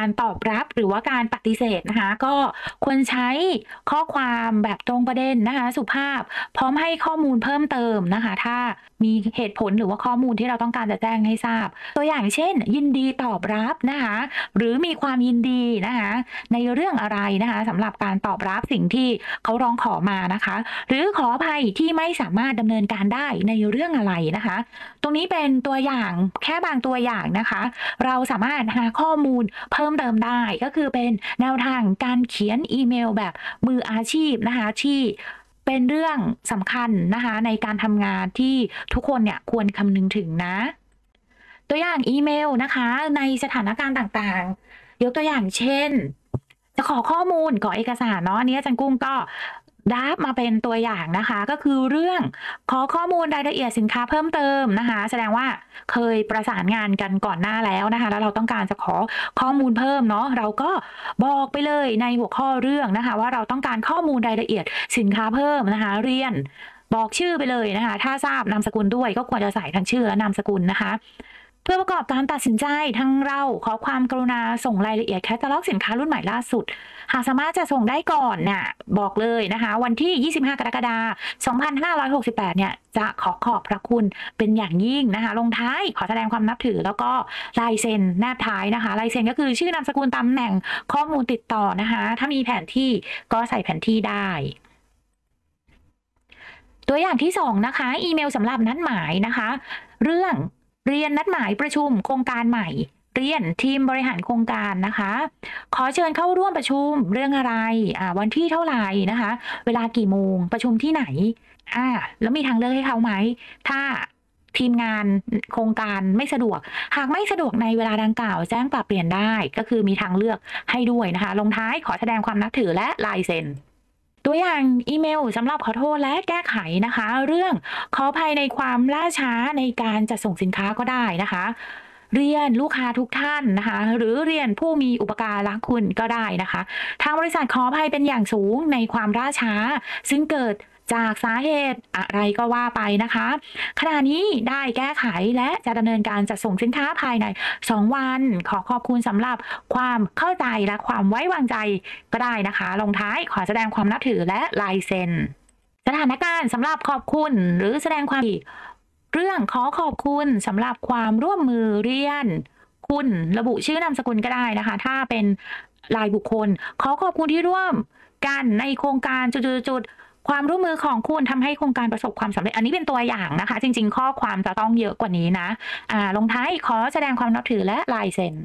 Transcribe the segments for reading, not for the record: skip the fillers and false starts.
การตอบรับหรือว่าการปฏิเสธนะคะก็ควรใช้ข้อความแบบตรงประเด็นนะคะสุภาพพร้อมให้ข้อมูลเพิ่มเติมนะคะถ้ามีเหตุผลหรือว่าข้อมูลที่เราต้องการจะแจ้งให้ทราบตัวอย่างเช่นยินดีตอบรับนะคะหรือมีความยินดีนะคะในเรื่องอะไรนะคะสำหรับการตอบรับสิ่งที่เขาร้องขอมานะคะหรือขออภัยที่ไม่สามารถดำเนินการได้ในเรื่องอะไรนะคะ ตรงนี้เป็นตัวอย่างแค่บางตัวอย่างนะคะเราสามารถหาข้อมูลเพิ่มเติมได้ก็คือเป็นแนวทางการเขียนอีเมลแบบมืออาชีพนะคะที่เป็นเรื่องสำคัญนะคะในการทำงานที่ทุกคนเนี่ยควรคำนึงถึงนะตัวอย่างอีเมลนะคะในสถานการณ์ต่างๆยกตัวอย่างเช่นจะขอข้อมูลขอเอกสารเนาะอันนี้อาจารย์กุ้งก็ดับมาเป็นตัวอย่างนะคะก็คือเรื่องขอข้อมูลรายละเอียดสินค้าเพิ่มเติมนะคะแสดงว่าเคยประสานงานกันก่อนหน้าแล้วนะคะแล้วเราต้องการจะขอข้อมูลเพิ่มเนาะเราก็บอกไปเลยในหัวข้อเรื่องนะคะว่าเราต้องการข้อมูลรายละเอียดสินค้าเพิ่มนะคะเรียนบอกชื่อไปเลยนะคะถ้าทราบนามสกุลด้วยก็ควรจะใส่ทั้งชื่อและนามสกุลนะคะ เพื่อประกอบการตัดสินใจทางเราขอความกรุณาส่งรายละเอียดแคตตาล็อกสินค้ารุ่นใหม่ล่าสุดหากสามารถจะส่งได้ก่อนเนี่ยบอกเลยนะคะวันที่ 25 กรกฎาคม 2568 เนี่ยจะขอบพระคุณเป็นอย่างยิ่งนะคะลงท้ายขอแสดงความนับถือแล้วก็ลายเซ็นแนบท้ายนะคะลายเซ็นก็คือชื่อนามสกุลตำแหน่งข้อมูลติดต่อนะคะถ้ามีแผนที่ก็ใส่แผนที่ได้ตัวอย่างที่2นะคะอีเมลสำหรับนัดหมายนะคะเรื่องเรียนนัดหมายประชุมโครงการใหม่เรียนทีมบริหารโครงการนะคะขอเชิญเข้าร่วมประชุมเรื่องอะไรวันที่เท่าไหร่นะคะเวลากี่โมงประชุมที่ไหนแล้วมีทางเลือกให้เขาไหมถ้าทีมงานโครงการไม่สะดวกหากไม่สะดวกในเวลาดังกล่าวแจ้งปรับเปลี่ยนได้ก็คือมีทางเลือกให้ด้วยนะคะลงท้ายขอแสดงความนับถือและลายเซ็น ตัวอย่างอีเมลสำหรับขอโทษและแก้ไขนะคะเรื่องขออภัยในความล่าช้าในการจัดส่งสินค้าก็ได้นะคะเรียนลูกค้าทุกท่านนะคะหรือเรียนผู้มีอุปการะคุณก็ได้นะคะทางบริษัทขออภัยเป็นอย่างสูงในความล่าช้าซึ่งเกิดจากสาเหตุอะไรก็ว่าไปนะคะขณะนี้ได้แก้ไขและจะดำเนินการจัดส่งสินค้าภายใน2วันขอขอบคุณสำหรับความเข้าใจและความไว้วางใจก็ได้นะคะลงท้ายขอแสดงความนับถือและลายเซ็นสถานการณ์สำหรับขอบคุณหรือแสดงความเรื่องขอขอบคุณสำหรับความร่วมมือเรียนคุณระบุชื่อนามสกุลก็ได้นะคะถ้าเป็นรายบุคคลขอขอบคุณที่ร่วมกันในโครงการจุดๆความร่วมมือของคุณทำให้โครงการประสบความสำเร็จอันนี้เป็นตัวอย่างนะคะจริงๆข้อความจะต้องเยอะกว่านี้นะลงท้ายขอแสดงความนับถือและลายเซ็น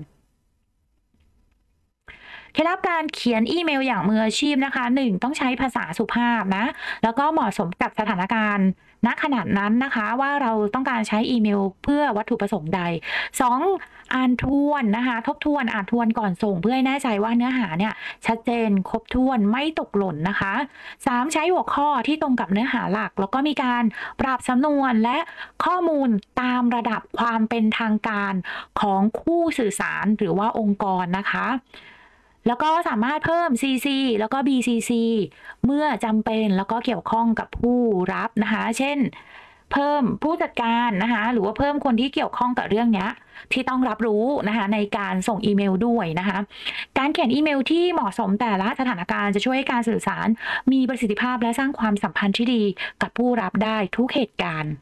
เคล็ดลับการเขียนอีเมลอย่างมืออาชีพนะคะ1ต้องใช้ภาษาสุภาพนะแล้วก็เหมาะสมกับสถานการณ์ณขนาดนั้นนะคะว่าเราต้องการใช้อีเมลเพื่อวัตถุประสงค์ใด2อ่านทวนนะคะทบทวนอ่านทวนก่อนส่งเพื่อให้แน่ใจว่าเนื้อหาเนี่ยชัดเจนครบถ้วนไม่ตกหล่นนะคะ3ใช้หัวข้อที่ตรงกับเนื้อหาหลักแล้วก็มีการปรับสำนวนและข้อมูลตามระดับความเป็นทางการของคู่สื่อสารหรือว่าองค์กรนะคะแล้วก็สามารถเพิ่ม CC แล้วก็ BCC เมื่อจำเป็นแล้วก็เกี่ยวข้องกับผู้รับนะคะเช่นเพิ่มผู้จัดการนะคะหรือว่าเพิ่มคนที่เกี่ยวข้องกับเรื่องนี้ที่ต้องรับรู้นะคะในการส่งอีเมลด้วยนะคะการเขียนอีเมลที่เหมาะสมแต่ละสถานการณ์จะช่วยให้การสื่อสารมีประสิทธิภาพและสร้างความสัมพันธ์ที่ดีกับผู้รับได้ทุกเหตุการณ์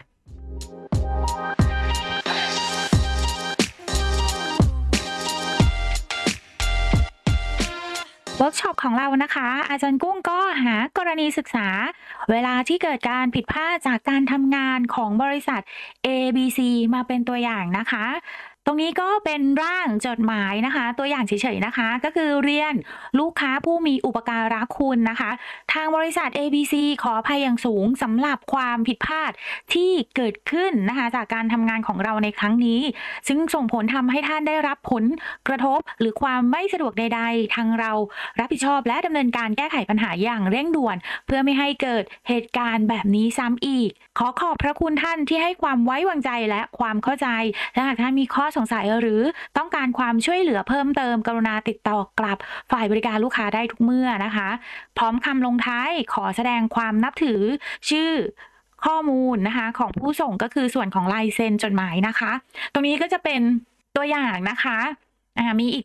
เวิร์กช็อปของเรานะคะอาจารย์กุ้งก็หากรณีศึกษาเวลาที่เกิดการผิดพลาดจากการทำงานของบริษัท ABC มาเป็นตัวอย่างนะคะตรงนี้ก็เป็นร่างจดหมายนะคะตัวอย่างเฉยๆนะคะก็คือเรียนลูกค้าผู้มีอุปการะคุณนะคะทางบริษัท ABC ขออภัยอย่างสูงสำหรับความผิดพลาดที่เกิดขึ้นนะคะจากการทำงานของเราในครั้งนี้ซึ่งส่งผลทำให้ท่านได้รับผลกระทบหรือความไม่สะดวกใดๆทางเรารับผิดชอบและดำเนินการแก้ไขปัญหาอย่างเร่งด่วนเพื่อไม่ให้เกิดเหตุการณ์แบบนี้ซ้ำอีกขอขอบพระคุณท่านที่ให้ความไว้วางใจและความเข้าใจและหากท่านมีข้อสงสัยหรือต้องการความช่วยเหลือเพิ่มเติมกรุณาติดต่อกลับฝ่ายบริการลูกค้าได้ทุกเมื่อนะคะพร้อมคำลงท้ายขอแสดงความนับถือชื่อข้อมูลนะคะของผู้ส่งก็คือส่วนของลายเซ็นจดหมายนะคะตรงนี้ก็จะเป็นตัวอย่างนะคะมีอีก